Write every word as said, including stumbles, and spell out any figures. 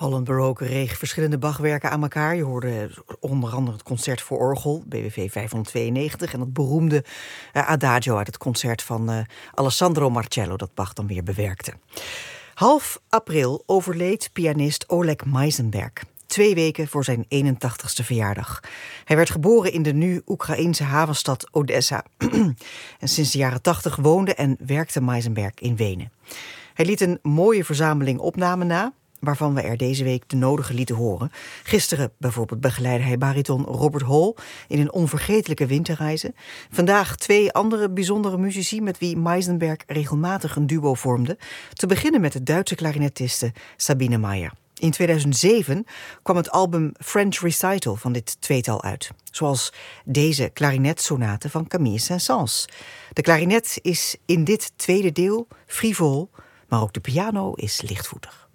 Holland Baroque reeg verschillende Bachwerken aan elkaar. Je hoorde onder andere het concert voor orgel, B W V vijfhonderdtweeënnegentig... en dat beroemde uh, Adagio uit het concert van uh, Alessandro Marcello, dat Bach dan weer bewerkte. Half april overleed pianist Oleg Meisenberg. Twee weken voor zijn eenentachtigste verjaardag. Hij werd geboren in de nu Oekraïense havenstad Odessa. En sinds de jaren tachtig woonde en werkte Meisenberg in Wenen. Hij liet een mooie verzameling opnamen na, waarvan we er deze week de nodige lieten horen. Gisteren bijvoorbeeld begeleidde hij bariton Robert Hall in een onvergetelijke winterreize. Vandaag twee andere bijzondere muzici met wie Meisenberg regelmatig een duo vormde. Te beginnen met de Duitse klarinetiste Sabine Meyer. In tweeduizend zeven kwam het album French Recital van dit tweetal uit. Zoals deze klarinetsonate van Camille Saint-Saëns. De klarinet is in dit tweede deel frivol, maar ook de piano is lichtvoetig.